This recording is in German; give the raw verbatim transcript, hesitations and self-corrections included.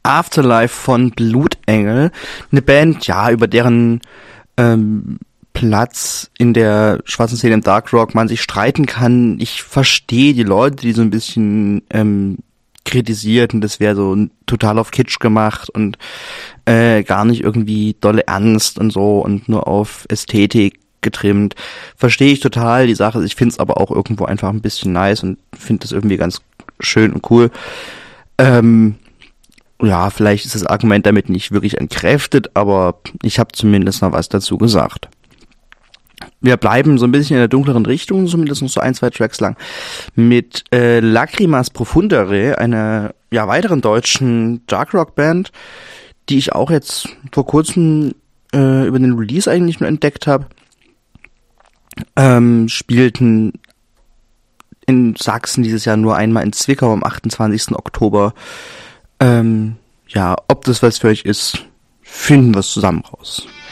Afterlife von Blutengel. Eine Band, ja, über deren ähm, Platz in der schwarzen Szene im Dark Rock man sich streiten kann. Ich verstehe die Leute, die so ein bisschen ähm, kritisiert und das wäre so total auf Kitsch gemacht und äh, gar nicht irgendwie dolle ernst und so und nur auf Ästhetik getrimmt. Verstehe ich total die Sache. Ich finde es aber auch irgendwo einfach ein bisschen nice und finde das irgendwie ganz schön und cool. Ähm, ja, vielleicht ist das Argument damit nicht wirklich entkräftet, aber ich habe zumindest noch was dazu gesagt. Wir bleiben so ein bisschen in der dunkleren Richtung, zumindest noch so ein, zwei Tracks lang, mit äh, Lacrimas Profundere, einer ja weiteren deutschen Dark-Rock-Band, die ich auch jetzt vor kurzem äh, über den Release eigentlich nur entdeckt habe. Ähm, spielten in Sachsen dieses Jahr nur einmal in Zwickau am achtundzwanzigsten Oktober. Ähm, ja, ob das was für euch ist, finden wir es zusammen raus.